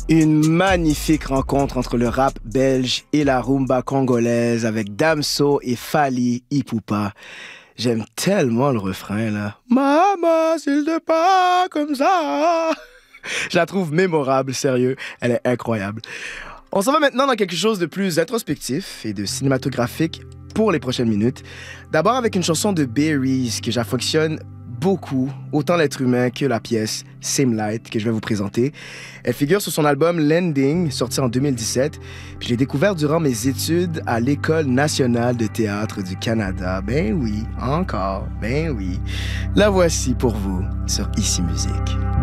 Une magnifique rencontre entre le rap belge et la rumba congolaise avec Damso et Fally Ipupa. J'aime tellement le refrain, là. Maman, s'il te plaît, comme ça. Je la trouve mémorable, sérieux. Elle est incroyable. On s'en va maintenant dans quelque chose de plus introspectif et de cinématographique pour les prochaines minutes. D'abord avec une chanson de Berries que j'affectionne beaucoup, autant l'être humain que la pièce Same Light que je vais vous présenter. Elle figure sur son album Landing, sorti en 2017. Puis je l'ai découvert durant mes études à l'École nationale de théâtre du Canada. Ben oui, encore, ben oui. La voici pour vous sur Ici Musique.